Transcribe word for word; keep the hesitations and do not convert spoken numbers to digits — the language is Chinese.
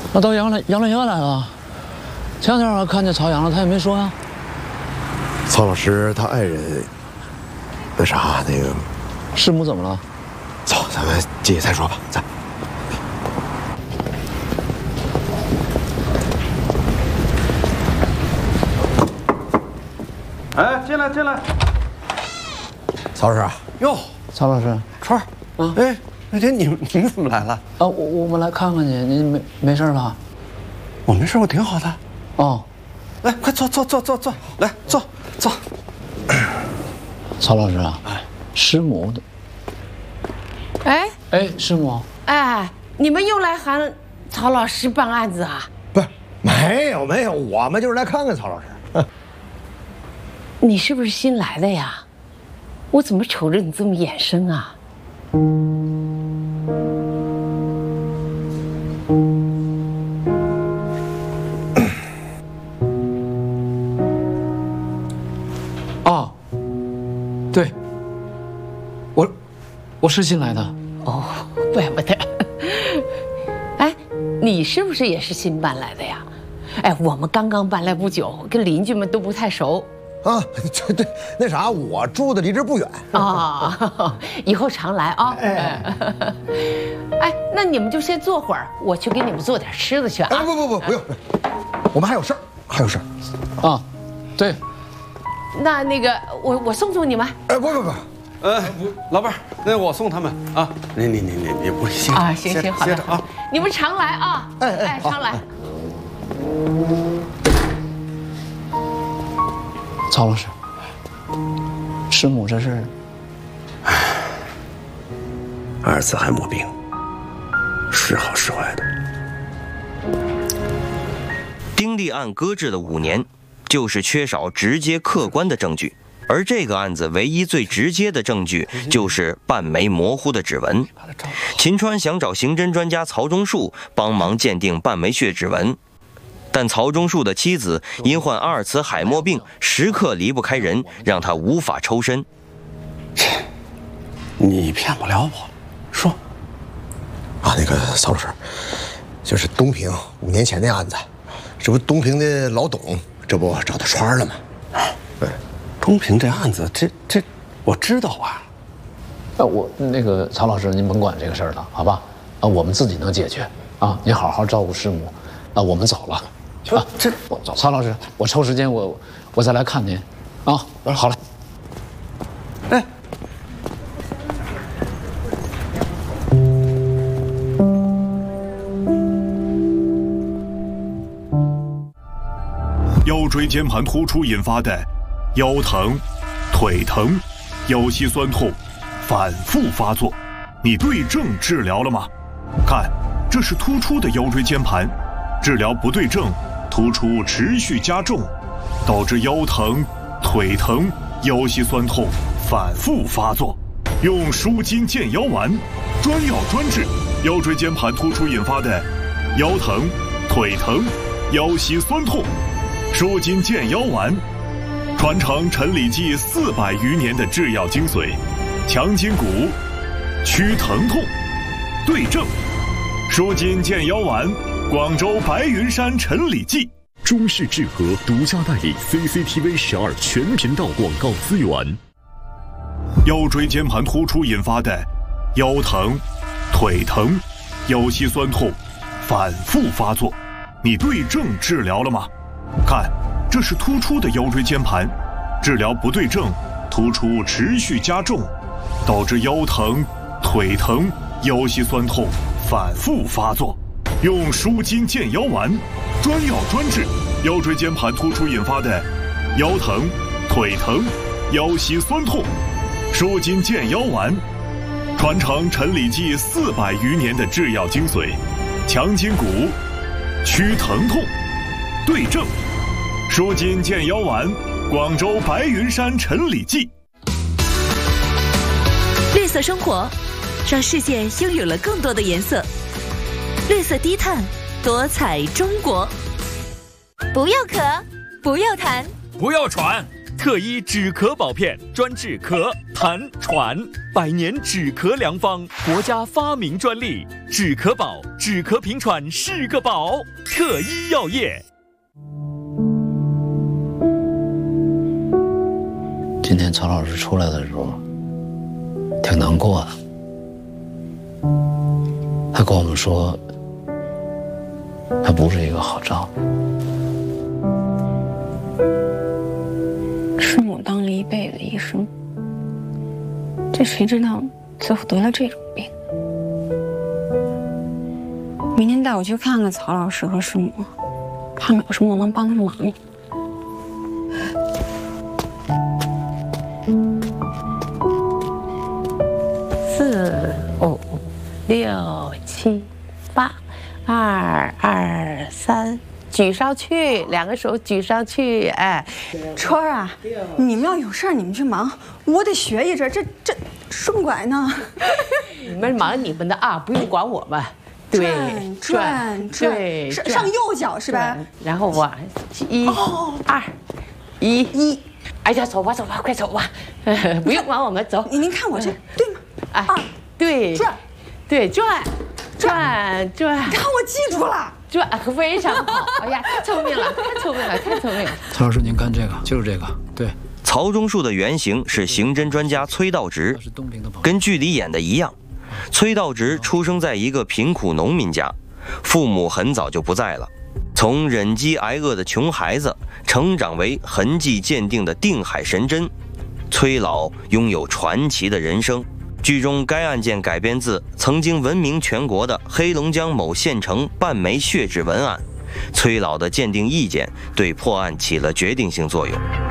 那到杨来杨来院来了。前两天我看见曹阳了，他也没说呀。 曹老师他爱人，那啥那个， 师母怎么了？ 走，咱们进去再说吧，咱。 哎，进来进来。 曹老师， 哟， 曹老师， 川儿，嗯，哎，那天你们你们怎么来了？ 啊，我我们来看看你，您没没事吧？ 我没事，我挺好的。 哦， 来，快坐坐坐坐坐，来坐坐。 曹老师啊，哎，师母的。 哎哎，师母， 哎，你们又来喊曹老师办案子啊？ 不是，没有没有，我们就是来看看曹老师。 你是不是新来的呀？我怎么瞅着你这么眼生啊？ 哦，对，我我是新来的。 哦，怪不得。哎，你是不是也是新搬来的呀？哎，我们刚刚搬来不久，跟邻居们都不太熟。 啊，对对，那啥，我住的离这不远啊，以后常来啊。哎，哎，那你们就先坐会儿，我去给你们做点吃的去啊。 哎，不不不，不用，我们还有事儿，还有事儿。啊，对。 那那个，我我送送你们。 哎，不不不， 呃，老伴儿，那我送他们啊。你你你你你不行啊，行行好的啊， 你们常来啊。 哎哎哎，常来。 曹老师，师母这是， 唉，阿尔茨海默病，时好时坏的。 丁力案搁置了五年，就是缺少直接客观的证据，而这个案子唯一最直接的证据就是半枚模糊的指纹。秦川想找刑侦专家曹忠树帮忙鉴定半枚血指纹。但曹忠树的妻子因患阿尔茨海默病，时刻离不开人，让他无法抽身。 你骗不了我，说。 啊，那个曹老师，就是东平五年前那案子，这不东平的老董，这不找到川了吗？ 对，东平这案子，这这我知道啊。 啊，我那个曹老师，您甭管这个事儿了，好吧？啊，我们自己能解决。啊，您好好照顾师母。啊，我们走了。啊，这我走，曹老师，我抽时间我我再来看您，啊，好嘞。 哎， 腰椎间盘突出引发的腰疼、腿疼、腰膝酸痛反复发作，你对症治疗了吗？看，这是突出的腰椎间盘，治疗不对症。突出持续加重，导致腰疼、腿疼、腰膝酸痛反复发作。用舒筋健腰丸，专药专治腰椎间盘突出引发的腰疼、腿疼、腰膝酸痛。舒筋健腰丸，传承陈李济四百余年的制药精髓，强筋骨，祛疼痛，对症。舒筋健腰丸。广州白云山陈李济中视智和独家代理 C C T V 十二全频道广告资源。 腰椎间盘突出引发的腰疼、腿疼、腰膝酸痛反复发作，你对症治疗了吗？看，这是突出的腰椎间盘，治疗不对症，突出持续加重，导致腰疼、腿疼、腰膝酸痛反复发作。用舒筋健腰丸，专药专治腰椎间盘突出引发的腰疼、腿疼、腰膝酸痛。舒筋健腰丸，传承陈李济四百余年的制药精髓，强筋骨，祛疼痛，对症。舒筋健腰丸，广州白云山陈李济。 绿色生活，让世界拥有了更多的颜色。绿色低碳，多彩中国。 不要咳， 不要痰， 不要喘， 特医止咳宝片，专治咳、痰、喘，百年止咳良方，国家发明专利。止咳宝，止咳平喘是个宝。特医药业。 今天曹老师出来的时候，挺难过的。他跟我们说，他不是一个好丈夫。 师母当了一辈子医生，这谁知道最后得了这种病？明天带我去看看曹老师和师母，看看有什么我能帮他忙的。 四五六七八，二二三。举上去，两个手举上去，哎， 川儿啊，你们要有事儿你们去忙，我得学一阵，这这顺拐呢。 你们忙你们的啊，不用管我们。对， 转转转，上上右脚是吧？ 然后往一、二、一一，哎呀，走吧走吧，快走吧，不用管我们，走。 您看我这对吗？ 哎，对，转，对转。转转， 你看我记住了， 转非常好。哎呀，太聪明了，太聪明了，太聪明了。 曹老师，您看这个，就是这个，对。 曹中树的原型是刑侦专家崔道直，跟剧里演的一样。崔道直出生在一个贫苦农民家，父母很早就不在了，从忍饥挨饿的穷孩子成长为痕迹鉴定的定海神针。崔老拥有传奇的人生。剧中该案件改编自曾经闻名全国的黑龙江某县城半枚血指纹案，崔老的鉴定意见对破案起了决定性作用。